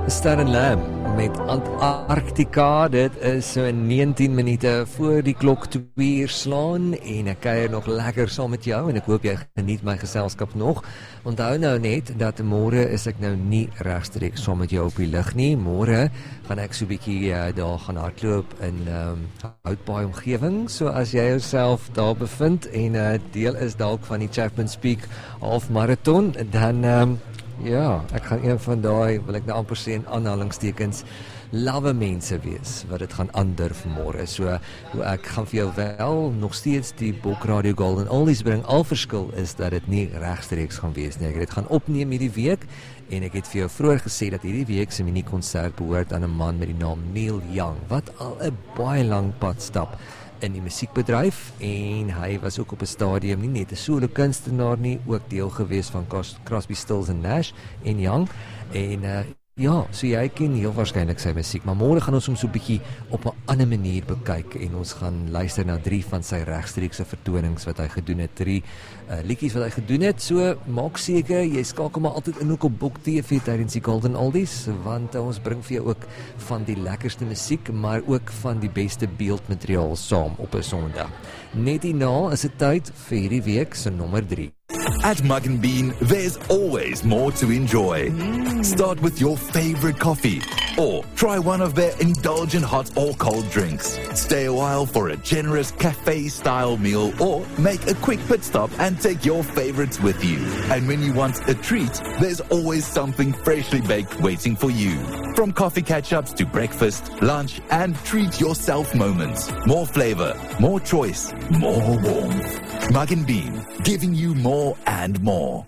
Sterren Lamb met Antarctica. Dit is so 19 minute voor die klok 2 uur slaan en ek kuier nog lekker saam met jou en ek hoop jy geniet my geselskap nog. Onthou nou net dat môre is ek nou nie regstreeks saam met jou op die lug nie. Môre gaan ek so 'n bietjie daar gaan hardloop in Houtbaai omgewing. So as jy jouself daar bevind en deel is dalk van die Chapman's Peak halfmarathon, dan ja, ek gaan een van daai, wil ek nou amper sê in aanhalingstekens, lawwe mense wees, wat dit gaan aandurf môre. So, ek gaan vir jou wel nog steeds die Bok Radio Golden Oldies bring. Al verskil is dat dit nie regstreeks gaan wees nie. Ek het dit gaan opneem hierdie week, en ek het vir jou vroeër gesê dat hierdie week se mini-konsert behoort aan 'n man met die naam Neil Young, wat al 'n baie lang pad stap in die musiekbedryf, en hy was ook op 'n stadium nie net 'n solo kunstenaar nie, ook deel gewees van Crosby, Stills and Nash en Young, en ja, so jy ken heel waarskynlik sy musiek, maar môre gaan ons hom so 'n bietjie op 'n ander manier bekyk, en ons gaan luister na 3 van sy regstreekse vertonings wat hy gedoen het, 3 liedjies wat hy gedoen het. So maak seker jy skakel maar altyd in ook op Bok TV tydens die Golden Oldies, want ons bring vir jou ook van die lekkerste musiek, maar ook van die beste beeldmateriaal saam op 'n Sondag. Net hierna is dit tyd vir hierdie week se nommer 3. At Mug and Bean, there's always more to enjoy. Start with your favorite coffee, or try one of their indulgent hot or cold drinks. Stay a while for a generous cafe-style meal, or make a quick pit stop and take your favorites with you. And when you want a treat, there's always something freshly baked waiting for you. From coffee catch-ups to breakfast, lunch, and treat yourself moments. More flavor, more choice, more warmth. Mug and Bean, giving you more and more.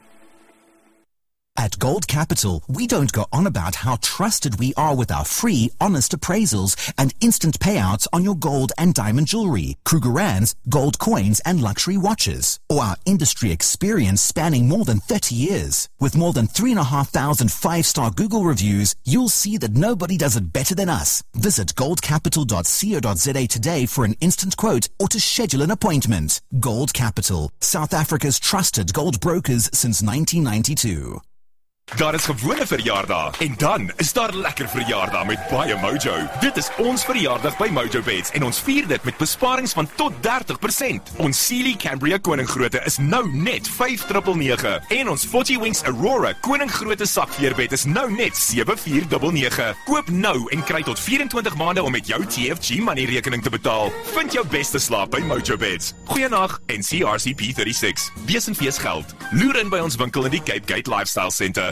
At Gold Capital, we don't go on about how trusted we are with our free, honest appraisals and instant payouts on your gold and diamond jewelry, Krugerrands, gold coins and luxury watches, or our industry experience spanning more than 30 years. With more than 3,500 5-star Google reviews, you'll see that nobody does it better than us. Visit goldcapital.co.za today for an instant quote or to schedule an appointment. Gold Capital, South Africa's trusted gold brokers since 1992. Daar is gewone verjaardag, en dan is daar lekker verjaardag met baie Mojo. Dit is ons verjaardag by Mojo Beds, en ons vier dit met besparings van tot 30%. Ons Sealy Cambria Koninggrootte is nou net 5,999, en ons 40 Wings Aurora Koninggrootte sakveerbed is nou net 7,499. Koop nou en kry tot 24 maande om met jou TFG money rekening te betaal. Vind jou beste slaap by Mojo Beds. Goeienag en CRCP 36. Wees en fees geld. Loer in by ons winkel in die Cape Gate Lifestyle Center.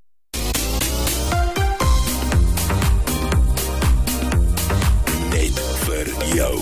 Jou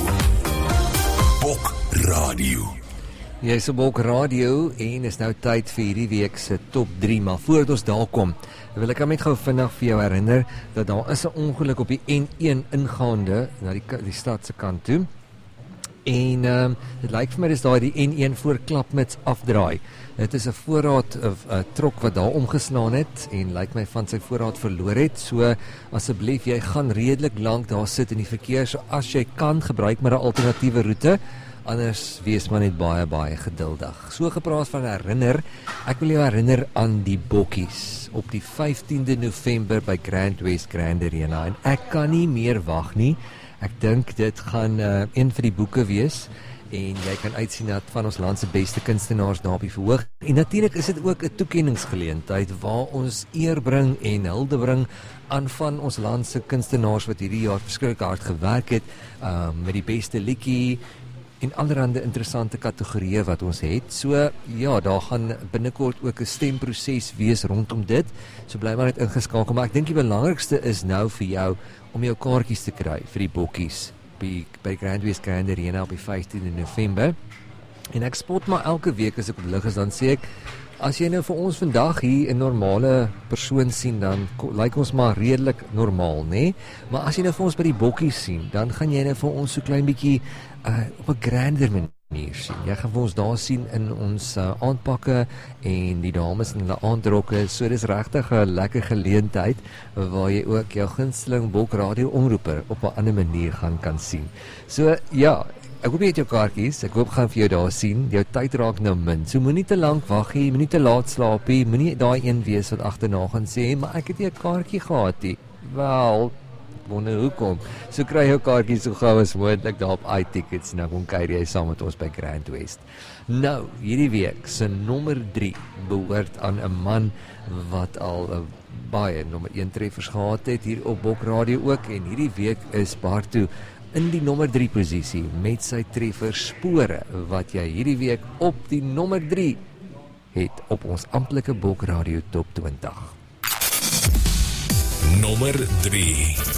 Bok Radio. Jy is op Bok Radio en is nou tyd vir hierdie week se top 3, maar voordat ons daar kom, wil ek net gou vinnig vir jou herinner dat daar is 'n ongeluk op die N1 ingaande na die stad se kant toe. En dit lyk vir my dis daai die N1 voor Klapmuts afdraai. Dit is 'n voorraad trok wat daar omgeslaan het en lyk my van sy voorraad verloor het. So asseblief, jy gaan redelik lank daar sit in die verkeer. So as jy kan, gebruik maar 'n alternatiewe roete. Anders wees maar net baie geduldig. So gepraat van herinner, ek wil jou herinner aan die bokkies op die 15de November by Grand West Grand Arena. En ek kan nie meer wag nie. Ek dink dit gaan een van die boeke wees, en jy kan uitsien dat van ons land se beste kunstenaars daar op die verhoog. En natuurlik is dit ook 'n toekenningsgeleentheid waar ons eer bring en hulde bring aan van ons land se kunstenaars wat hierdie jaar verskriklik hard gewerk het met die beste liedjie en allerhande interessante kategorieë wat ons het. So ja, daar gaan binnekort ook 'n stemproses wees rondom dit. So bly maar net ingeskakel, maar ek dink die belangrikste is nou vir jou om jou kaartjies te kry vir die bokkies by Grand West Grand Arena op die 15de November. En ek spot maar elke week as ek op lig is, dan sê ek, as jy nou vir ons vandag hier 'n normale persoon sien, dan lyk ons maar redelik normaal, né? Maar as jy nou vir ons by die bokkies sien, dan gaan jy nou vir ons so klein bietjie op 'n grander manier sien. Jy gaan vir ons daar sien in ons aandpakke en die dames in hulle aandrokke. So dis regtig 'n lekker geleentheid waar jy ook jou gunsteling Bok Radio omroeper op 'n ander manier kan sien. So ja, ek hoop jy het jou kaartjies. Ek hoop gaan vir jou daar sien. Jou tyd raak nou min. So moenie te lank wag nie, moenie te laat slaap nie, moenie daai een wees wat agterna gaan sê, maar ek het nie 'n kaartjie gehad nie. Wel, wonder hoekom. So kry jou kaartjies so gou as moontlik daar op iTickets, nou kom kuier jy saam met ons by Grand West. Nou, hierdie week se nommer 3 behoort aan 'n man wat al baie nommer 1 treffers gehad het hier op Bok Radio ook, en hierdie week is Bartu in die nommer 3 posisie met sy treffer Spore, wat jy hierdie week op die nommer 3 het op ons amptelike Bok Radio Top 20. Nommer 3.